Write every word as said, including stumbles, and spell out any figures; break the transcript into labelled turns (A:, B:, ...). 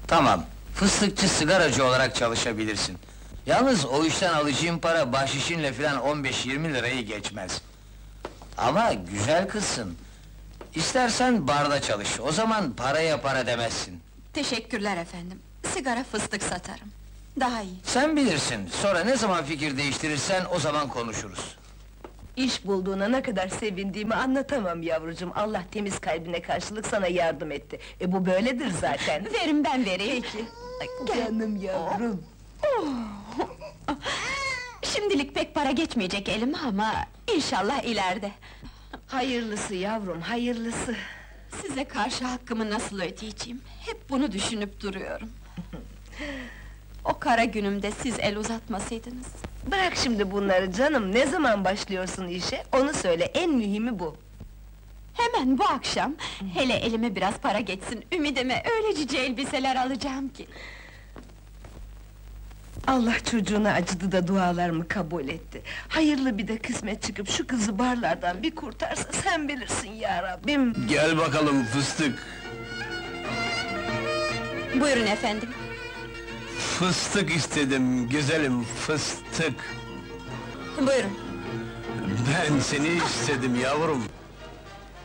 A: Tamam, fıstıkçı sigaracı olarak çalışabilirsin. Yalnız o işten alacağın para bahşişinle filan on beş yirmi lirayı geçmez. Ama güzel kızsın. İstersen barda çalış, o zaman paraya para demezsin.
B: Teşekkürler efendim. Sigara fıstık satarım. Daha iyi.
A: Sen bilirsin, sonra ne zaman fikir değiştirirsen o zaman konuşuruz.
C: İş bulduğuna ne kadar sevindiğimi anlatamam yavrucuğum. Allah temiz kalbine karşılık sana yardım etti. E bu böyledir zaten.
B: Verin ben vereyim.
C: Peki.
B: Gel.
C: Canım yavrum.
B: Şimdilik pek para geçmeyecek elime ama inşallah ileride.
C: Hayırlısı yavrum, hayırlısı.
B: Size karşı hakkımı nasıl ödeyeceğim? Hep bunu düşünüp duruyorum. O kara günümde siz el uzatmasaydınız.
C: Bırak şimdi bunları canım, ne zaman başlıyorsun işe? Onu söyle, en mühimi bu.
B: Hemen bu akşam, hele elime biraz para geçsin, ümidime öyle cici elbiseler alacağım ki.
C: Allah çocuğuna acıdı da dualarımı kabul etti. Hayırlı bir de kısmet çıkıp şu kızı barlardan bir kurtarsa sen bilirsin ya Rabbim.
A: Gel bakalım fıstık!
B: Buyurun efendim.
A: Fıstık istedim, güzelim fıstık!
B: Buyurun.
A: Ben seni istedim yavrum!